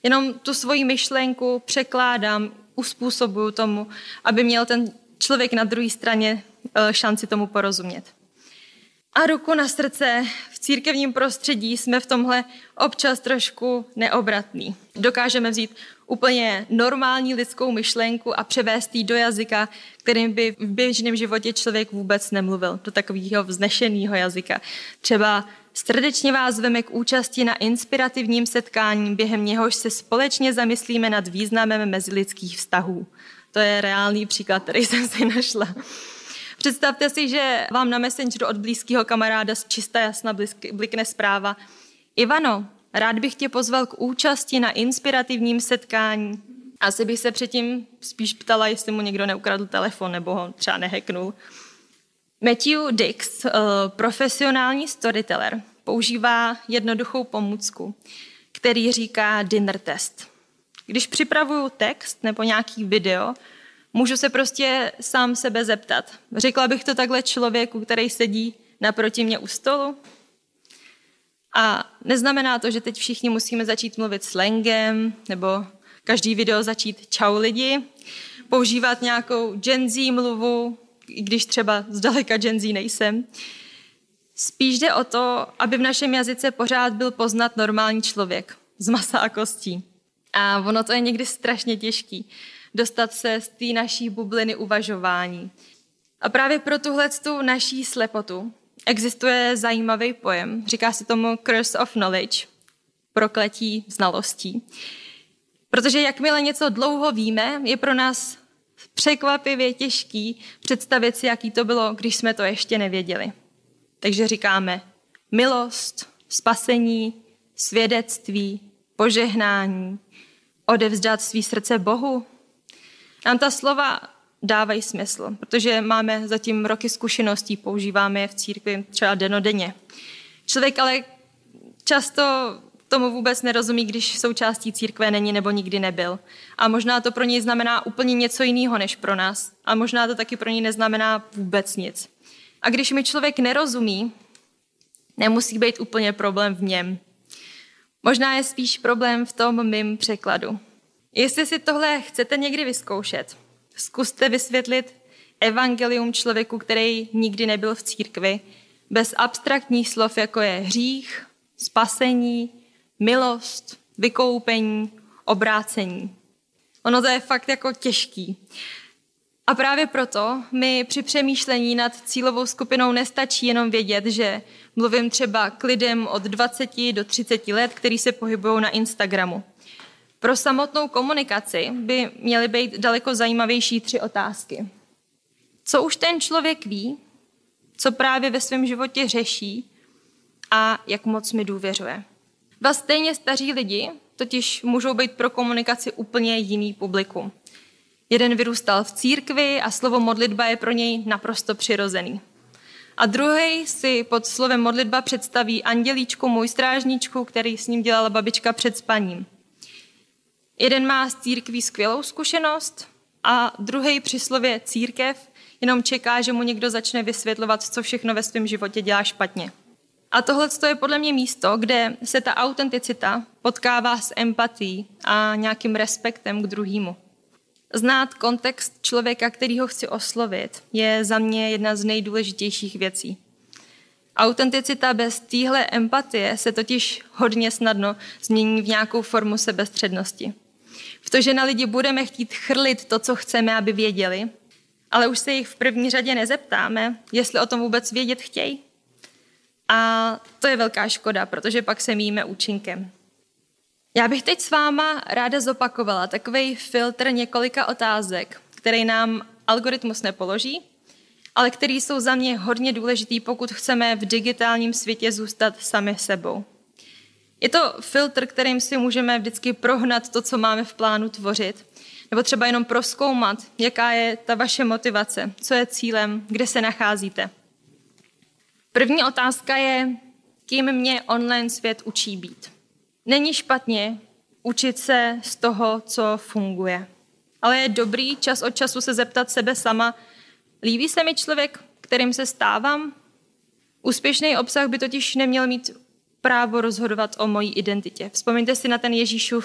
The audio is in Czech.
Jenom tu svoji myšlenku překládám, uspůsobuju tomu, aby měl ten člověk na druhé straně šanci tomu porozumět. A ruku na srdce, v církevním prostředí jsme v tomhle občas trošku neobratní. Dokážeme vzít úplně normální lidskou myšlenku a převést ji do jazyka, kterým by v běžném životě člověk vůbec nemluvil, do takového vznešeného jazyka. Třeba srdečně vás zveme k účasti na inspirativním setkání, během něhož se společně zamyslíme nad významem mezilidských vztahů. To je reálný příklad, který jsem si našla. Představte si, že vám na Messengeru od blízkého kamaráda z čista jasna blikne zpráva: Ivano, rád bych tě pozval k účasti na inspirativním setkání. Asi bych se předtím spíš ptala, jestli mu někdo neukradl telefon nebo ho třeba nehacknul. Matthew Dix, profesionální storyteller, používá jednoduchou pomůcku, který říká dinner test. Když připravuju text nebo nějaký video, můžu se prostě sám sebe zeptat. Řekla bych to takhle člověku, který sedí naproti mě u stolu? A neznamená to, že teď všichni musíme začít mluvit slangem, nebo každý video začít čau lidi, používat nějakou Gen Z mluvu, i když třeba zdaleka Gen Z nejsem. Spíš jde o to, aby v našem jazyce pořád byl poznat normální člověk z masa a kostí. A ono to je někdy strašně těžký, dostat se z té naší bubliny uvažování. A právě pro tuhletu naší slepotu existuje zajímavý pojem. Říká se tomu curse of knowledge, prokletí znalostí. Protože jakmile něco dlouho víme, je pro nás překvapivě těžký představit si, jaký to bylo, když jsme to ještě nevěděli. Takže říkáme milost, spasení, svědectví, požehnání, odevzdat svý srdce Bohu. Nám ta slova dávají smysl, protože máme zatím roky zkušeností, používáme je v církvi třeba dennodenně. Člověk ale často tomu vůbec nerozumí, když součástí církve není nebo nikdy nebyl. A možná to pro něj znamená úplně něco jiného než pro nás. A možná to taky pro něj neznamená vůbec nic. A když mi člověk nerozumí, nemusí být úplně problém v něm. Možná je spíš problém v tom mým překladu. Jestli si tohle chcete někdy vyzkoušet, zkuste vysvětlit evangelium člověku, který nikdy nebyl v církvi, bez abstraktních slov, jako je hřích, spasení, milost, vykoupení, obrácení. Ono to je fakt jako těžký. A právě proto mi při přemýšlení nad cílovou skupinou nestačí jenom vědět, že mluvím třeba k lidem od 20 do 30 let, který se pohybují na Instagramu. Pro samotnou komunikaci by měly být daleko zajímavější 3 otázky. Co už ten člověk ví, co právě ve svém životě řeší a jak moc mi důvěřuje. Dva stejně staří lidi totiž můžou být pro komunikaci úplně jiný publikum. Jeden vyrůstal v církvi a slovo modlitba je pro něj naprosto přirozený. A druhý si pod slovem modlitba představí andělíčku, můj strážníčku, který s ním dělala babička před spaním. Jeden má z církví skvělou zkušenost a druhý při slově církev jenom čeká, že mu někdo začne vysvětlovat, co všechno ve svém životě dělá špatně. A tohle je podle mě místo, kde se ta autenticita potkává s empatií a nějakým respektem k druhému. Znát kontext člověka, kterýho chci oslovit, je za mě jedna z nejdůležitějších věcí. Autenticita bez téhle empatie se totiž hodně snadno změní v nějakou formu sebestřednosti. V to, že na lidi budeme chtít chrlit to, co chceme, aby věděli, ale už se jich v první řadě nezeptáme, jestli o tom vůbec vědět chtějí. A to je velká škoda, protože pak se míjíme účinkem. Já bych teď s váma ráda zopakovala takovej filtr několika otázek, který nám algoritmus nepoloží, ale který jsou za mě hodně důležitý, pokud chceme v digitálním světě zůstat sami sebou. Je to filtr, kterým si můžeme vždycky prohnat to, co máme v plánu tvořit, nebo třeba jenom prozkoumat, jaká je ta vaše motivace, co je cílem, kde se nacházíte. První otázka je, kým mě online svět učí být. Není špatně učit se z toho, co funguje. Ale je dobrý čas od času se zeptat sebe sama, líbí se mi člověk, kterým se stávám? Úspěšný obsah by totiž neměl mít právo rozhodovat o mojí identitě. Vzpomeňte si na ten Ježíšův